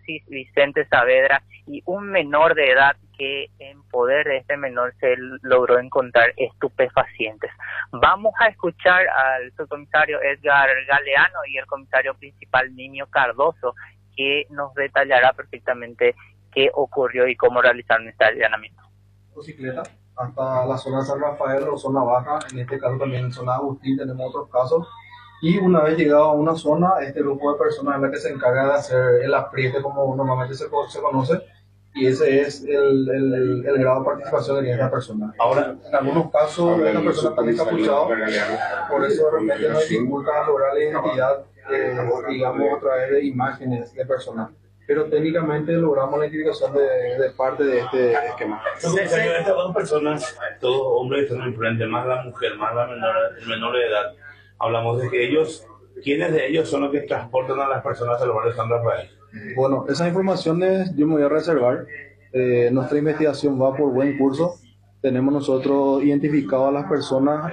Francis Vicente Saavedra y un menor de edad que en poder de este menor se logró encontrar estupefacientes. Vamos a escuchar al subcomisario Edgar Galeano y el comisario principal Niño Cardoso, que nos detallará perfectamente qué ocurrió y cómo realizaron este allanamiento. Motocicleta hasta la zona de San Rafael o zona baja, en este caso también en zona de Agustín tenemos otros casos. Y una vez llegado a una zona, este grupo de personas es la que se encarga de hacer el apriete, como normalmente se conoce, y ese es el grado de participación de esta persona. Ahora, en algunos casos, estas personas están encapuchadas, por eso de repente nos dificulta lograr la identidad, digamos, a través de imágenes de personas. Pero técnicamente logramos la identificación de parte de este esquema. Estas dos personas, todos hombres que están enfrente, más la mujer, más el menor de edad, hablamos de que ellos, ¿quiénes de ellos son los que transportan a las personas al barrio San Rafael? Bueno, esas informaciones yo me voy a reservar. Nuestra investigación va por buen curso. Tenemos nosotros identificado a las personas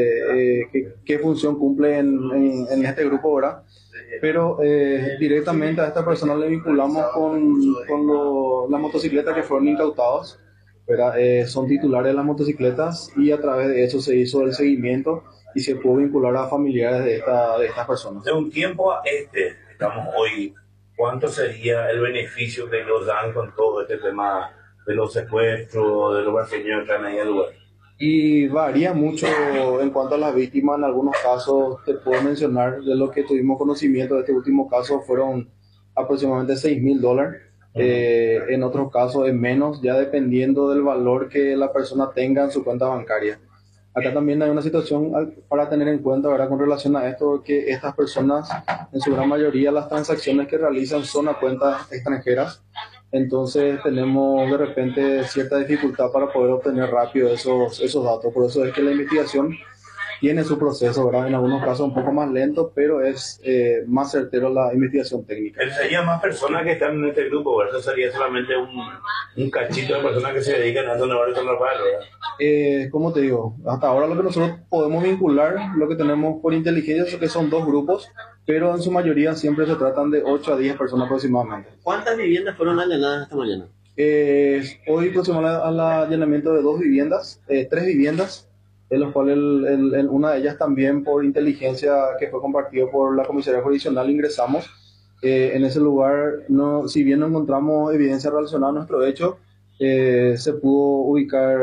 qué función cumplen en este grupo, ¿verdad? Pero directamente a esta persona le vinculamos con las motocicletas que fueron incautadas, ¿verdad? Son titulares de las motocicletas y a través de eso se hizo el seguimiento y se pudo vincular a familiares de estas personas. De un tiempo a estamos hoy, ¿cuánto sería el beneficio que ellos dan con todo este tema de los secuestros, de los brasileños que están ahí en el lugar? Y varía mucho en cuanto a las víctimas. En algunos casos te puedo mencionar, de lo que tuvimos conocimiento de este último caso, fueron aproximadamente $6,000. En otros casos es menos, ya dependiendo del valor que la persona tenga en su cuenta bancaria. Acá también hay una situación para tener en cuenta, ¿verdad?, con relación a esto, que estas personas, en su gran mayoría, las transacciones que realizan son a cuentas extranjeras. Entonces tenemos de repente cierta dificultad para poder obtener rápido esos datos. Por eso es que la investigación tiene su proceso, ¿verdad? En algunos casos un poco más lento, pero es más certero la investigación técnica. Sería más personas que están en este grupo, ¿verdad? Eso sería solamente un cachito de personas que se dedican a donar el Rafael, ¿verdad? Como te digo, hasta ahora lo que nosotros podemos vincular, lo que tenemos por inteligencia, es que son dos grupos, pero en su mayoría siempre se tratan de 8 a 10 personas aproximadamente. ¿Cuántas viviendas fueron allanadas esta mañana? Hoy próximo al allanamiento de 2 viviendas, 3 viviendas, en los cuales una de ellas también por inteligencia que fue compartido por la comisaría jurisdiccional ingresamos. En ese lugar, si bien no encontramos evidencia relacionada a nuestro hecho, se pudo ubicar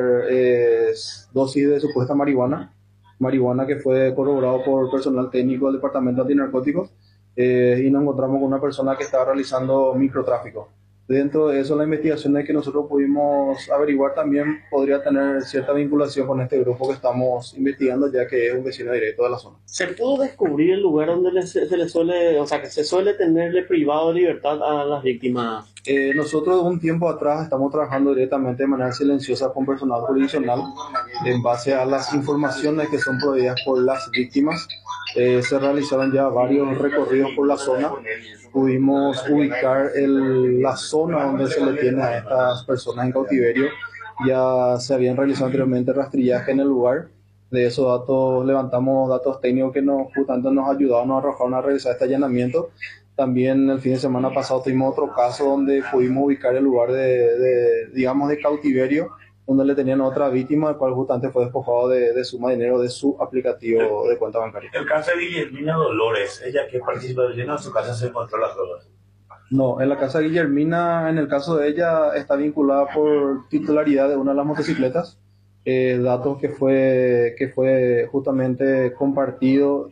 dosis de supuesta marihuana que fue corroborado por personal técnico del Departamento Antinarcóticos, y nos encontramos con una persona que estaba realizando microtráfico. Dentro de eso, la investigación que nosotros pudimos averiguar también podría tener cierta vinculación con este grupo que estamos investigando, ya que es un vecino directo de la zona. ¿Se pudo descubrir el lugar donde se le suele, o sea, que se suele tenerle privado de libertad a las víctimas? Nosotros un tiempo atrás estamos trabajando directamente de manera silenciosa con personal jurisdiccional en base a las informaciones que son proveídas por las víctimas. Se realizaron ya varios recorridos por la zona. Pudimos ubicar la zona donde se le tiene a estas personas en cautiverio. Ya se habían realizado anteriormente rastrillaje en el lugar. De esos datos levantamos datos técnicos que justamente nos ayudaron, nos arrojaron a realizar este allanamiento. También el fin de semana pasado tuvimos otro caso donde pudimos ubicar el lugar digamos, de cautiverio, donde le tenían a otra víctima, el cual justamente fue despojado de suma de dinero de su aplicativo de cuenta bancaria. El caso de Guillermina Dolores, ella que participa de lleno, en su casa se encontró las drogas. No, en la casa de Guillermina, en el caso de ella, está vinculada por titularidad de una de las motocicletas. Datos que fue justamente compartido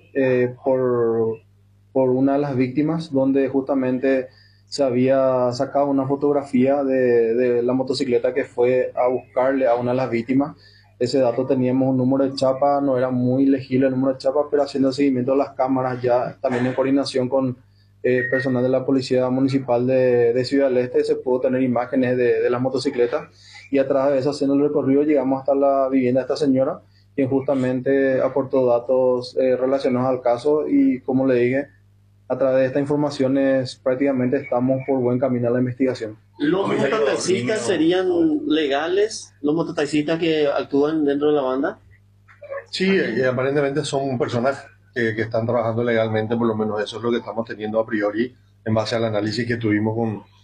por una de las víctimas, donde justamente se había sacado una fotografía de la motocicleta que fue a buscarle a una de las vítimas. Ese dato teníamos un número de chapa, no era muy legible el número de chapa, pero haciendo el seguimiento de las cámaras, ya también en coordinación con personal de la Policía Municipal de Ciudad del Este, se pudo tener imágenes de las motocicletas, y a través de eso, haciendo el recorrido, llegamos hasta la vivienda de esta señora, quien justamente aportó datos relacionados al caso, y como le dije, a través de estas informaciones prácticamente estamos por buen camino a la investigación. ¿Los mototaxistas serían legales? ¿Los mototaxistas que actúan dentro de la banda? Sí, aparentemente son personas que están trabajando legalmente, por lo menos eso es lo que estamos teniendo a priori en base al análisis que tuvimos